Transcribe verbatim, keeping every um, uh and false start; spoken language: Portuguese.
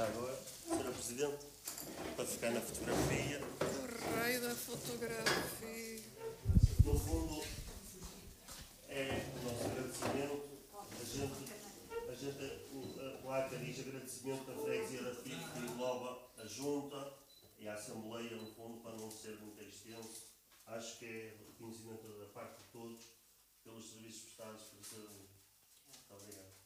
Já agora, senhora Presidente, para ficar na fotografia. O rei da fotografia. No fundo, é o nosso agradecimento. A gente, a gente, a placa diz agradecimento da freguesia da Fife, que engloba a Junta e a Assembleia, no fundo, para não ser muito extenso. Acho que é o reconhecimento da parte de todos pelos serviços prestados por ser. Muito obrigado.